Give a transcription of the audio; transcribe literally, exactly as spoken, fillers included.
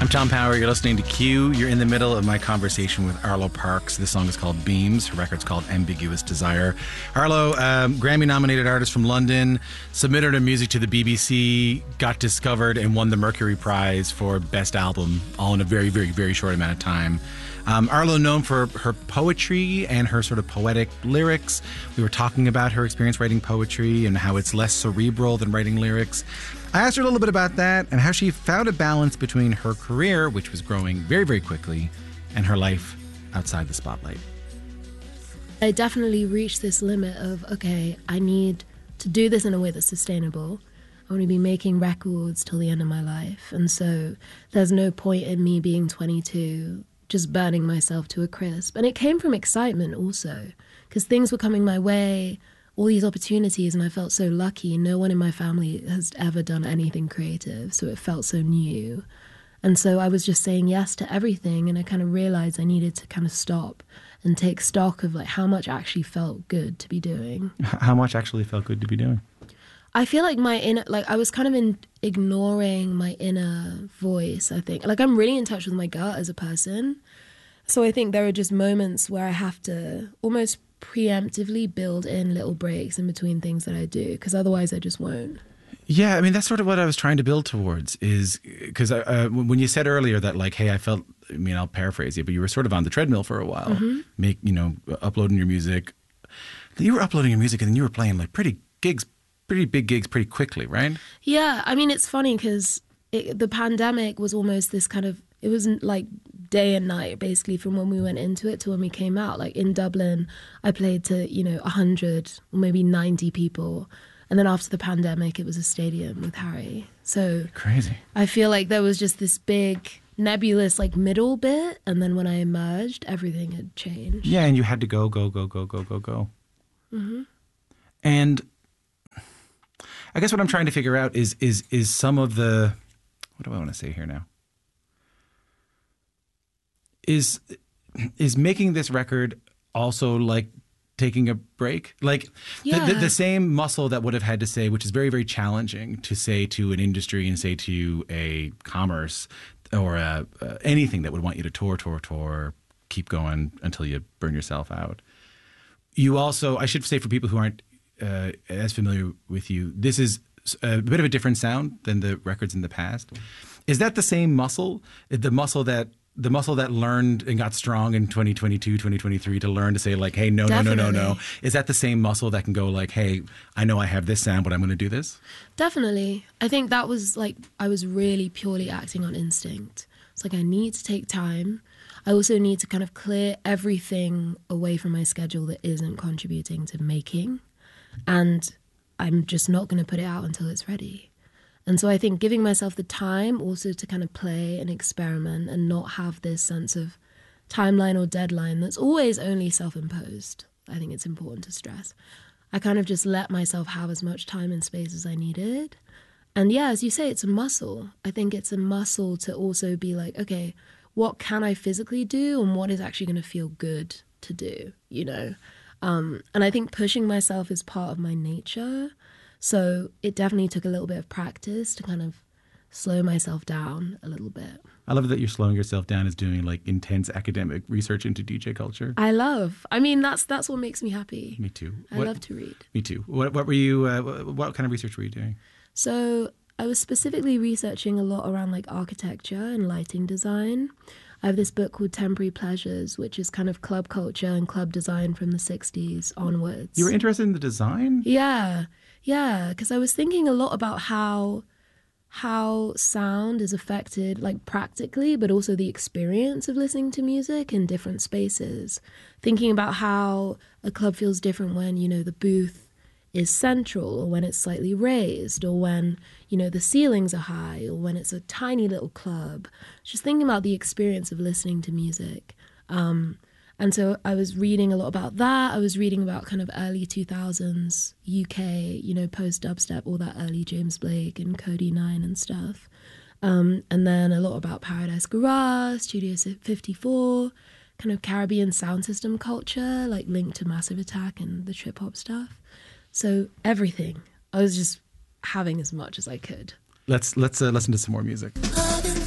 I'm Tom Power. You're listening to Q. You're in the middle of my conversation with Arlo Parks. This song is called Beams. Her record's called Ambiguous Desire. Arlo, um, Grammy-nominated artist from London, submitted her music to the B B C, got discovered, and won the Mercury Prize for Best Album, all in a very, very, very short amount of time. Um, Arlo, known for her poetry and her sort of poetic lyrics. We were talking about her experience writing poetry and how it's less cerebral than writing lyrics. I asked her a little bit about that and how she found a balance between her career, which was growing very, very quickly, and her life outside the spotlight. I definitely reached this limit of, okay, I need to do this in a way that's sustainable. I want to be making records till the end of my life. And so there's no point in me being twenty-two just burning myself to a crisp. And it came from excitement also, because things were coming my way, all these opportunities, and I felt so lucky. No one in my family has ever done anything creative, so it felt so new. And so I was just saying yes to everything, and I kind of realized I needed to kind of stop and take stock of like how much actually felt good to be doing. How much actually felt good to be doing? I feel like my inner, like I was kind of in ignoring my inner voice, I think. Like I'm really in touch with my gut as a person. So I think there are just moments where I have to almost preemptively build in little breaks in between things that I do, because otherwise I just won't. Yeah, I mean, that's sort of what I was trying to build towards, is because uh, when you said earlier that, like, hey, I felt, I mean, I'll paraphrase you, but you were sort of on the treadmill for a while, mm-hmm. make, you know, uploading your music. You were uploading your music and then you were playing like pretty gigs, pretty big gigs pretty quickly, right? Yeah, I mean, it's funny because it, the pandemic was almost this kind of, it wasn't like day and night, basically, from when we went into it to when we came out. Like in Dublin, I played to, you know, one hundred or maybe ninety people. And then after the pandemic, it was a stadium with Harry. So crazy. I feel like there was just this big nebulous like middle bit. And then when I emerged, everything had changed. Yeah, and you had to go, go, go, go, go, go, go. Mm-hmm. And I guess what I'm trying to figure out is is is some of the, what do I want to say here now? Is is making this record also like taking a break? Like yeah. the, the, the same muscle that would have had to say, which is very, very challenging to say to an industry and say to a commerce or a, uh, anything that would want you to tour, tour, tour, keep going until you burn yourself out. You also, I should say for people who aren't uh, as familiar with you, this is a bit of a different sound than the records in the past. Is that the same muscle? The muscle that the muscle that learned and got strong in twenty twenty-two, twenty twenty-three to learn to say like, hey, no, Definitely. no, no, no, no. Is that the same muscle that can go like, hey, I know I have this sound, but I'm going to do this? Definitely. I think that was like, I was really purely acting on instinct. It's like, I need to take time. I also need to kind of clear everything away from my schedule that isn't contributing to making. And I'm just not going to put it out until it's ready. And so I think giving myself the time also to kind of play and experiment and not have this sense of timeline or deadline that's always only self-imposed. I think it's important to stress. I kind of just let myself have as much time and space as I needed. And yeah, as you say, it's a muscle. I think it's a muscle to also be like, okay, what can I physically do and what is actually going to feel good to do, you know? Um, and I think pushing myself is part of my nature. So it definitely took a little bit of practice to kind of slow myself down a little bit. I love that you're slowing yourself down as doing like intense academic research into D J culture. I love. I mean, that's that's what makes me happy. Me too. I what, love to read. Me too. What, what were you? Uh, what kind of research were you doing? So I was specifically researching a lot around like architecture and lighting design. I have this book called Temporary Pleasures, which is kind of club culture and club design from the sixties onwards. You were interested in the design? Yeah. Yeah, because I was thinking a lot about how how sound is affected, like practically, but also the experience of listening to music in different spaces. Thinking about how a club feels different when, you know, the booth is central, or when it's slightly raised, or when, you know, the ceilings are high, or when it's a tiny little club. Just thinking about the experience of listening to music. Um, And so I was reading a lot about that. I was reading about kind of early two thousands U K, you know, post-dubstep, all that early James Blake and Cody nine and stuff. Um, and then a lot about Paradise Garage, Studio fifty-four, kind of Caribbean sound system culture, like linked to Massive Attack and the trip-hop stuff. So everything. I was just having as much as I could. Let's, let's uh, listen to some more music.